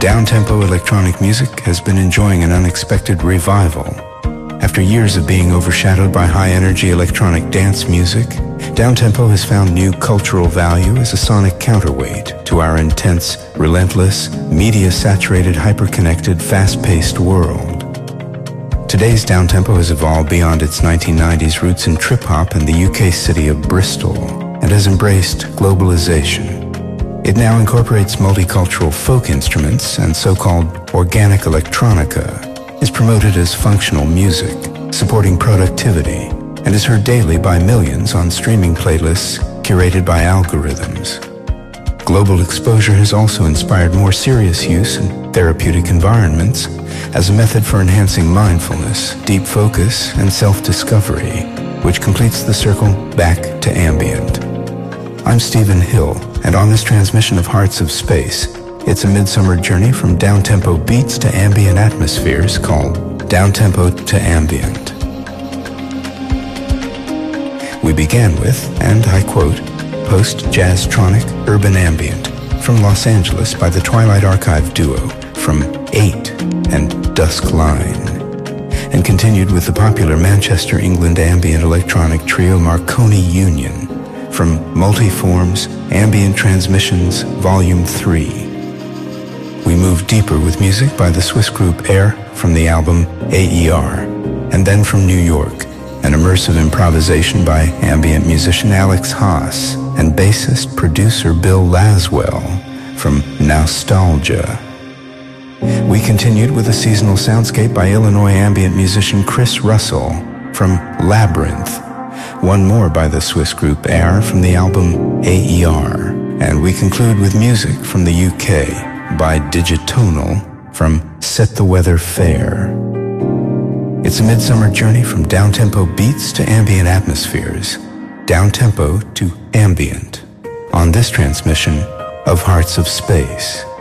Downtempo electronic music has been enjoying an unexpected revival. After years of being overshadowed by high-energy electronic dance music, Downtempo has found new cultural value as a sonic counterweight to our intense, relentless, media-saturated, hyper-connected, fast-paced world. Today's Downtempo has evolved beyond its 1990s roots in trip-hop in the UK city of Bristol and has embraced globalization. It now incorporates multicultural folk instruments, and so-called organic electronica is promoted as functional music, supporting productivity, and is heard daily by millions on streaming playlists curated by algorithms. Global exposure has also inspired more serious use in therapeutic environments as a method for enhancing mindfulness, deep focus, and self-discovery, which completes the circle back to ambient. I'm Stephen Hill, and on this transmission of Hearts of Space, it's a midsummer journey from downtempo beats to ambient atmospheres called Downtempo to Ambient. We began with, and I quote, post-jazztronic urban ambient from Los Angeles by the Twilight Archive duo from 8 and Dusk Line, and continued with the popular Manchester, England ambient electronic trio Marconi Union from Multiforms Ambient Transmissions Volume 3. We moved deeper with music by the Swiss group Air from the album AER, and then from New York, an immersive improvisation by ambient musician Alex Haas and bassist producer Bill Laswell from Nostalgia. We continued with a seasonal soundscape by Illinois ambient musician Chris Russell from Labyrinth, one more by the Swiss group Air from the album AER, and we conclude with music from the UK by Digitonal from Set the Weather Fair. It's a midsummer journey from downtempo beats to ambient atmospheres, downtempo to ambient, on this transmission of Hearts of Space.